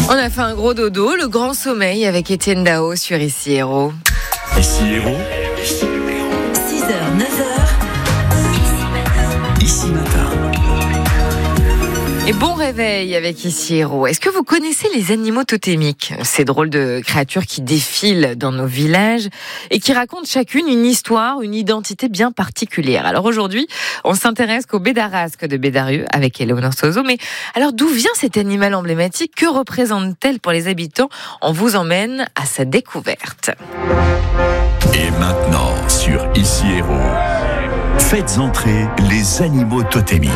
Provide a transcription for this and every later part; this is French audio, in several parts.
On a fait un gros dodo, le grand sommeil avec Étienne Dao sur Ici Héros. Ici Héros. 6h, 9h. Ici Matin. Et bon réveil avec Ici Héros. Est-ce que vous connaissez les animaux totémiques ? Ces drôles de créatures qui défilent dans nos villages et qui racontent chacune une histoire, une identité bien particulière. Alors aujourd'hui, on s'intéresse qu'au Bédarasque de Bédarieux avec Éléonore Sozo. Mais alors d'où vient cet animal emblématique ? Que représente-t-elle pour les habitants ? On vous emmène à sa découverte. Et maintenant, sur Ici Héros, faites entrer les animaux totémiques.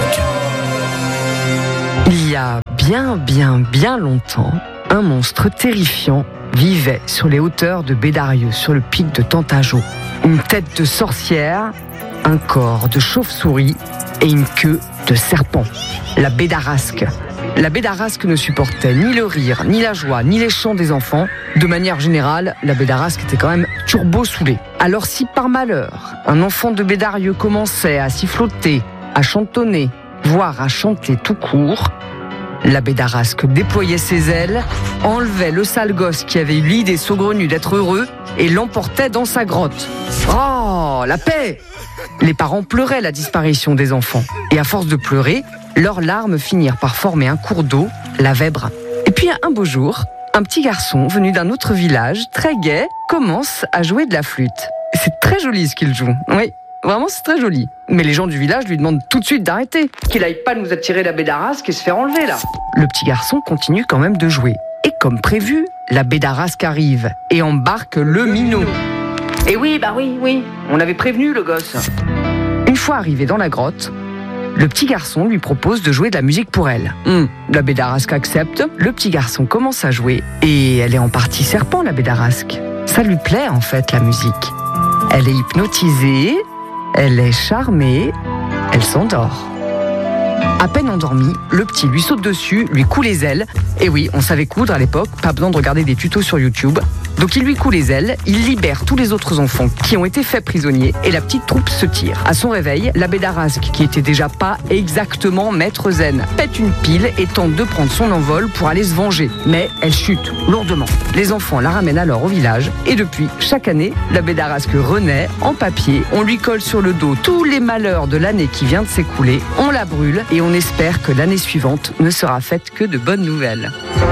Il y a bien longtemps, un monstre terrifiant vivait sur les hauteurs de Bédarieux, sur le pic de Tentajo. Une tête de sorcière, un corps de chauve-souris et une queue de serpent. La Bédarasque. La Bédarasque ne supportait ni le rire, ni la joie, ni les chants des enfants. De manière générale, la Bédarasque était quand même turbo-saoulée. Alors si par malheur, un enfant de Bédarieux commençait à siffloter, à chantonner, voire à chanter tout court, la Bédarasque déployait ses ailes, enlevait le sale gosse qui avait eu l'idée saugrenue d'être heureux et l'emportait dans sa grotte. Oh, la paix! Les parents pleuraient la disparition des enfants. Et à force de pleurer, leurs larmes finirent par former un cours d'eau, la Vèbre. Et puis un beau jour, un petit garçon venu d'un autre village, très gai, commence à jouer de la flûte. C'est très joli ce qu'il joue, oui. Vraiment, c'est très joli. Mais les gens du village lui demandent tout de suite d'arrêter. Qu'il aille pas nous attirer la Bédarasque et se faire enlever, là. Le petit garçon continue quand même de jouer. Et comme prévu, la Bédarasque arrive et embarque le minot. Et oui, on avait prévenu le gosse. Une fois arrivé dans la grotte, le petit garçon lui propose de jouer de la musique pour elle. La Bédarasque accepte, le petit garçon commence à jouer. Et elle est en partie serpent, la Bédarasque. Ça lui plaît, en fait, la musique. Elle est hypnotisée, elle est charmée, elle s'endort. À peine endormi, le petit lui saute dessus, lui coud les ailes. Et oui, on savait coudre à l'époque, pas besoin de regarder des tutos sur YouTube. Donc il lui coud les ailes, il libère tous les autres enfants qui ont été faits prisonniers et la petite troupe se tire. À son réveil, la Bédarasque, qui était déjà pas exactement maître zen, pète une pile et tente de prendre son envol pour aller se venger. Mais elle chute lourdement. Les enfants la ramènent alors au village et depuis, chaque année, la Bédarasque renaît en papier. On lui colle sur le dos tous les malheurs de l'année qui vient de s'écouler, on la brûle et on espère que l'année suivante ne sera faite que de bonnes nouvelles.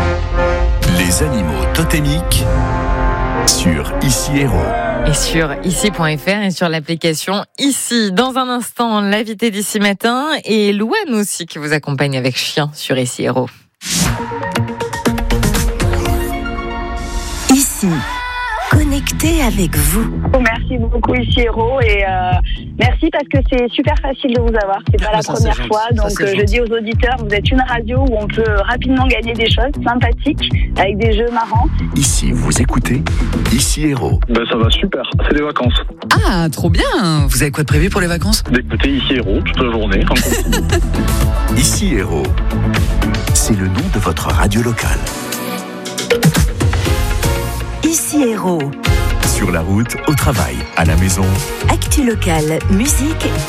Les animaux totémiques sur Ici Héros. Et sur ici.fr et sur l'application Ici. Dans un instant, l'invité d'Ici Matin et Louane aussi qui vous accompagne avec chien sur Ici Héros. Ici, connecté avec vous. Merci beaucoup Ici Héros et merci parce que c'est super facile de vous avoir. C'est pas la première fois, donc je dis aux auditeurs, vous êtes une radio où on peut rapidement gagner des choses sympathiques avec des jeux marrants. Ici, vous écoutez Ici Héros. Ça va super, c'est des vacances. Ah, trop bien! Vous avez quoi de prévu pour les vacances? D'écouter Ici Héros toute la journée. Ici Héros, c'est le nom de votre radio locale. Ici Héros. Sur la route, au travail, à la maison. Actu locale, musique